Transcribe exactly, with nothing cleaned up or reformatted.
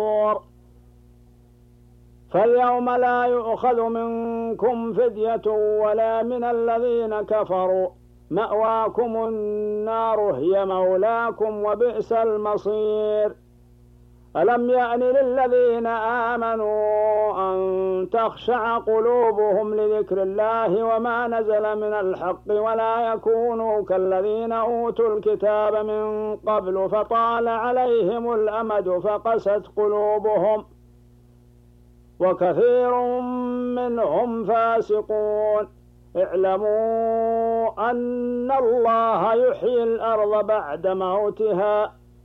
فاليوم لا يؤخذ منكم فدية ولا من الذين كفروا، مأواكم النار هي مولاكم وبئس المصير. ألم يأن للذين آمنوا أن تخشع قلوبهم لذكر الله وما نزل من الحق ولا يكونوا كالذين أوتوا الكتاب من قبل فطال عليهم الأمد فقست قلوبهم وكثير منهم فاسقون. اعلموا أن الله يحيي الأرض بعد موتها